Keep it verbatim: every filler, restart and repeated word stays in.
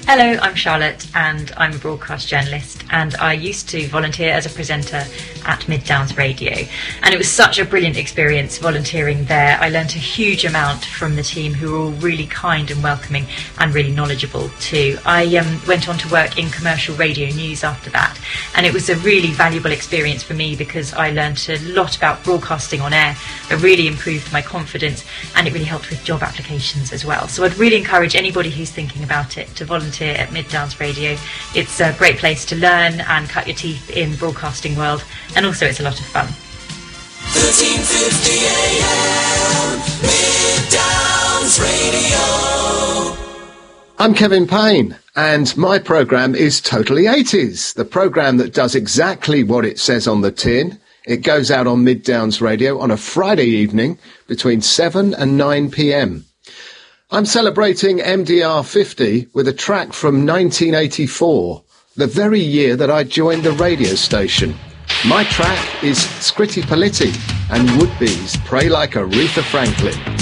Hello, I'm Charlotte and I'm a broadcast journalist, and I used to volunteer as a presenter at Mid Downs Radio, and it was such a brilliant experience volunteering there. I learnt a huge amount from the team, who were all really kind and welcoming and really knowledgeable too. I um, went on to work in commercial radio news after that, and it was a really valuable experience for me because I learnt a lot about broadcasting on air. It really improved my confidence and it really helped with job applications as well. So I'd really encourage anybody who's thinking about it to volunteer at Mid Downs Radio. It's a great place to learn and cut your teeth in the broadcasting world, and also it's a lot of fun. thirteen fifty A M, Mid Downs Radio. I'm Kevin Payne, and my programme is Totally eighties, the programme that does exactly what it says on the tin. It goes out on Mid Downs Radio on a Friday evening between seven and nine p.m. I'm celebrating M D R fifty with a track from nineteen eighty-four, the very year that I joined the radio station. My track is Scritti Politti and Would-Be's Pray Like Aretha Franklin.